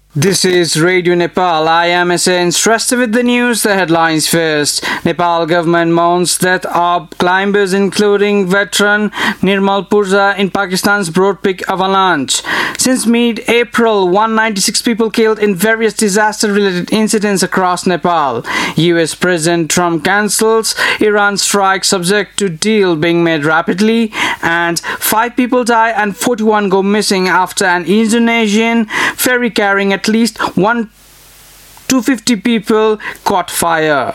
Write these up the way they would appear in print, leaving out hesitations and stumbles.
This is Radio Nepal. I am SN. Stressed with the news, the headlines first. Nepal government mourns death of climbers including veteran Nirmal Purja in Pakistan's Broad Peak avalanche. Since mid-April, 196 people killed in various disaster-related incidents across Nepal. US President Trump cancels Iran strike subject to deal being made rapidly, and 5 people die and 41 go missing after an Indonesian ferry carrying at least 250 people caught fire.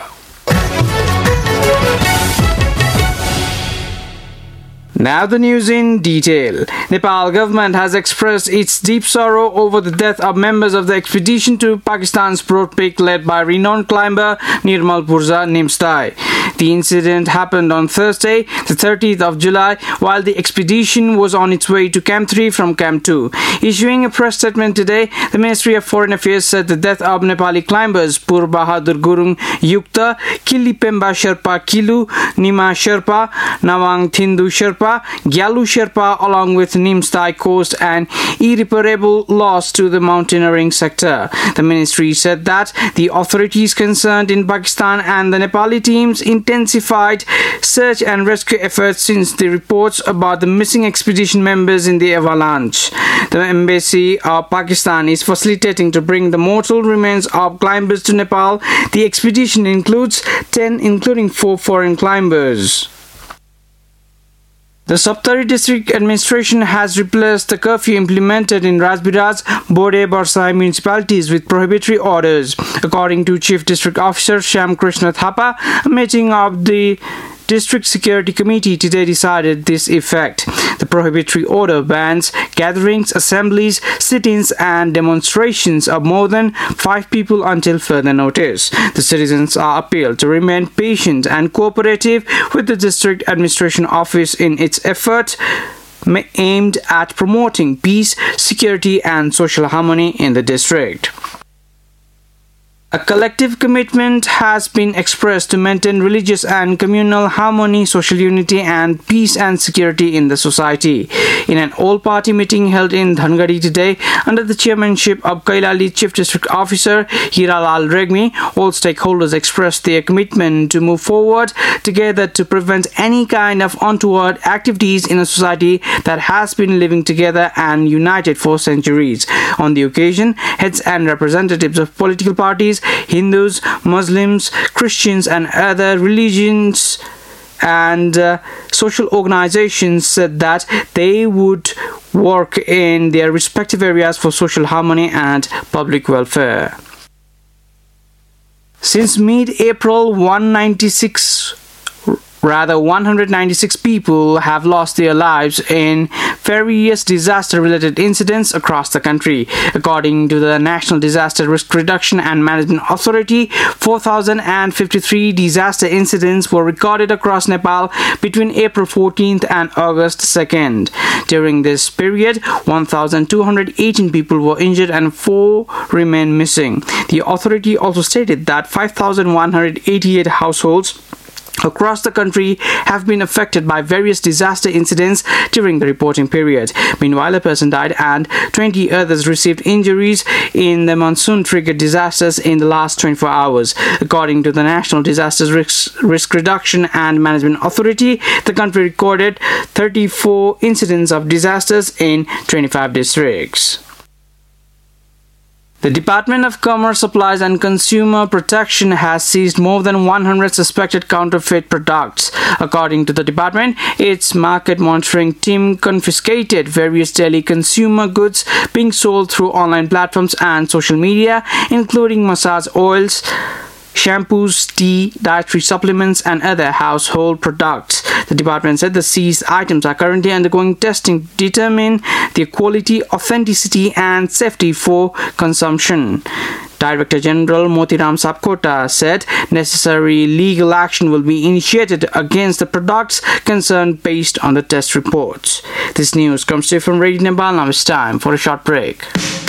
Now the news in detail. Nepal government has expressed its deep sorrow over the death of members of the expedition to Pakistan's Broad Peak led by renowned climber Nirmal Purja Nimstai. The incident happened on Thursday, the 30th of July, while the expedition was on its way to Camp 3 from Camp 2. Issuing a press statement today, the Ministry of Foreign Affairs said the death of Nepali climbers Pur Bahadur Gurung Yukta, Kili Pemba Sherpa Kilu, Nima Sherpa, Nawang Thindu Sherpa, Gyalu Sherpa, along with Nimstai, caused an irreparable loss to the mountaineering sector. The ministry said that the authorities concerned in Pakistan and the Nepali teams intensified search and rescue efforts since the reports about the missing expedition members in the avalanche. The embassy of Pakistan is facilitating to bring the mortal remains of climbers to Nepal. The expedition includes 10, including 4 foreign climbers. The Saptari District Administration has replaced the curfew implemented in Rajbiraj, Bode, Barsai municipalities with prohibitory orders. According to Chief District Officer Shyam Krishna Thapa, a meeting of the District Security Committee today decided this effect. The prohibitory order bans gatherings, assemblies, sit-ins and demonstrations of more than 5 people until further notice. The citizens are appealed to remain patient and cooperative with the District Administration Office in its effort aimed at promoting peace, security and social harmony in the district. A collective commitment has been expressed to maintain religious and communal harmony, social unity and peace and security in the society. In an all-party meeting held in Dhangadi today, under the chairmanship of Kailali Chief District Officer Hiralal Regmi, all stakeholders expressed their commitment to move forward together to prevent any kind of untoward activities in a society that has been living together and united for centuries. On the occasion, heads and representatives of political parties, Hindus, Muslims, Christians and other religions and social organizations said that they would work in their respective areas for social harmony and public welfare. Since mid-April, 196 people have lost their lives in various disaster-related incidents across the country. According to the National Disaster Risk Reduction and Management Authority, 4,053 disaster incidents were recorded across Nepal between April 14th and August 2nd. During this period, 1,218 people were injured and 4 remain missing. The authority also stated that 5,188 households across the country have been affected by various disaster incidents during the reporting period. Meanwhile, a person died and 20 others received injuries in the monsoon-triggered disasters in the last 24 hours. According to the National Disaster Risk Reduction and Management Authority, the country recorded 34 incidents of disasters in 25 districts. The Department of Commerce, Supplies and Consumer Protection has seized more than 100 suspected counterfeit products. According to the department, its market monitoring team confiscated various daily consumer goods being sold through online platforms and social media, including massage oils, shampoos, tea, dietary supplements and other household products. The department said the seized items are currently undergoing testing to determine their quality, authenticity and safety for consumption. Director General Motiram Sapkota said necessary legal action will be initiated against the products concerned based on the test reports. This news comes to you from Radio Nepal. Now it's time for a short break.